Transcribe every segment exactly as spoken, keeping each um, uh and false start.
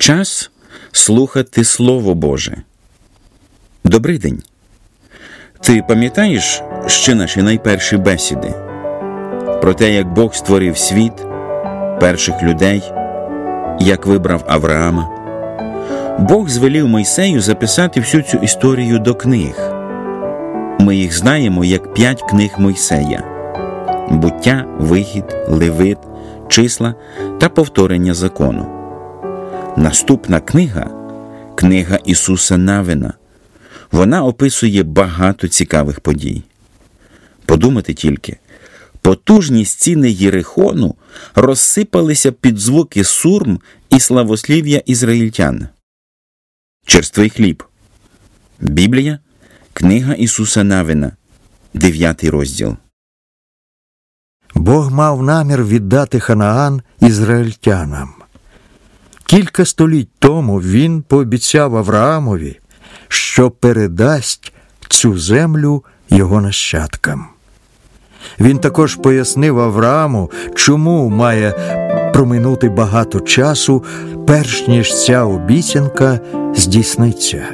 Час слухати Слово Боже. Добрий день. Ти пам'ятаєш ще наші найперші бесіди? Про те, як Бог створив світ, перших людей, як вибрав Авраама. Бог звелів Мойсею записати всю цю історію до книг. Ми їх знаємо як п'ять книг Мойсея: Буття, Вихід, Левит, Числа та Повторення закону. Наступна книга – книга Ісуса Навина. Вона описує багато цікавих подій. Подумати тільки, потужні стіни Єрихону розсипалися під звуки сурм і славослів'я ізраїльтян. Черствий хліб. Біблія, книга Ісуса Навина, дев'ятий розділ. Бог мав намір віддати Ханаан ізраїльтянам. Кілька століть тому він пообіцяв Авраамові, що передасть цю землю його нащадкам. Він також пояснив Аврааму, чому має проминути багато часу, перш ніж ця обіцянка здійсниться.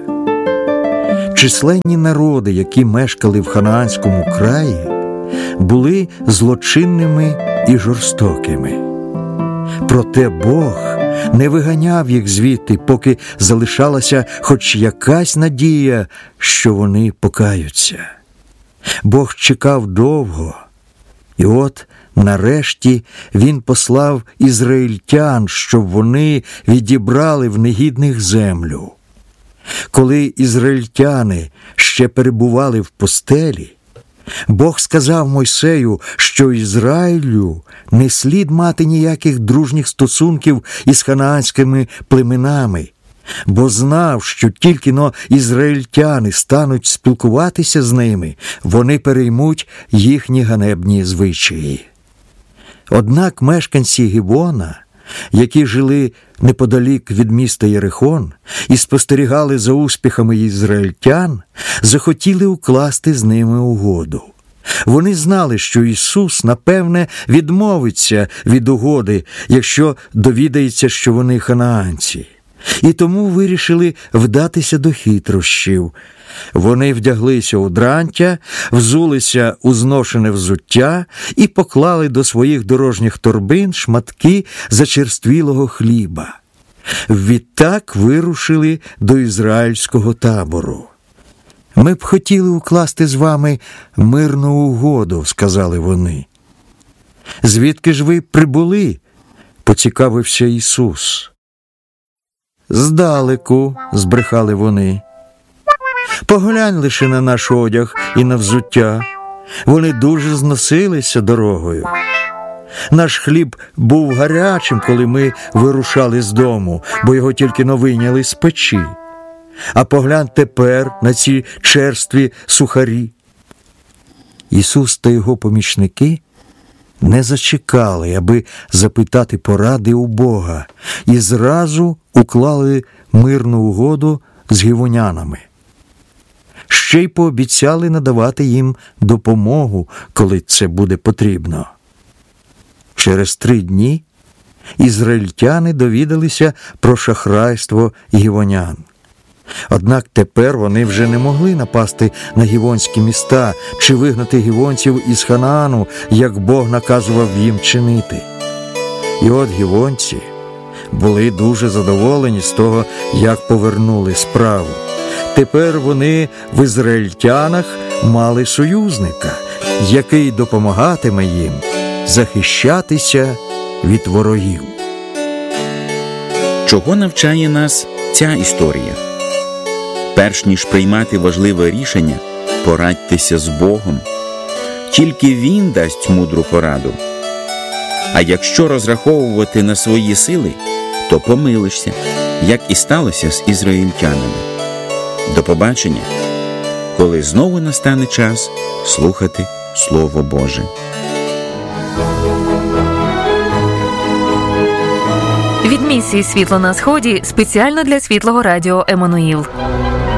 Численні народи, які мешкали в Ханаанському краї, були злочинними і жорстокими. Проте Бог не виганяв їх звідти, поки залишалася хоч якась надія, що вони покаються. Бог чекав довго, і от нарешті він послав ізраїльтян, щоб вони відібрали в негідних землю. Коли ізраїльтяни ще перебували в пустелі, Бог сказав Мойсею, що Ізраїлю не слід мати ніяких дружніх стосунків із ханаанськими племенами, бо знав, що тільки-но ізраїльтяни стануть спілкуватися з ними, вони переймуть їхні ганебні звичаї. Однак мешканці Гівона, які жили неподалік від міста Єрихон і спостерігали за успіхами ізраїльтян, захотіли укласти з ними угоду. Вони знали, що Ісус, напевне, відмовиться від угоди, якщо довідається, що вони ханаанці. І тому вирішили вдатися до хитрощів. Вони вдяглися у дрантя, взулися у зношене взуття і поклали до своїх дорожніх торбин шматки зачерствілого хліба. Відтак вирушили до ізраїльського табору. «Ми б хотіли укласти з вами мирну угоду», – сказали вони. «Звідки ж ви прибули?» – поцікавився Ісус. «Здалеку», – збрехали вони. «Поглянь лише на наш одяг і на взуття. Вони дуже зносилися дорогою. Наш хліб був гарячим, коли ми вирушали з дому, бо його тільки-но вийняли з печі. А поглянь тепер на ці черстві сухарі». Ісус та його помічники не зачекали, аби запитати поради у Бога, і зразу уклали мирну угоду з гівонянами. Ще й пообіцяли надавати їм допомогу, коли це буде потрібно. Через три дні ізраїльтяни довідалися про шахрайство гівонян. Однак тепер вони вже не могли напасти на гівонські міста чи вигнати гівонців із Ханаану, як Бог наказував їм чинити. І от гівонці були дуже задоволені з того, як повернули справу. Тепер вони в ізраїльтянах мали союзника, який допомагатиме їм захищатися від ворогів. Чого навчає нас ця історія? Перш ніж приймати важливе рішення, порадьтеся з Богом. Тільки Він дасть мудру пораду. А якщо розраховувати на свої сили, то помилишся, як і сталося з ізраїльтянами. До побачення, коли знову настане час слухати Слово Боже. Від місії «Світло на Сході» спеціально для Світлого Радіо Еммануїл.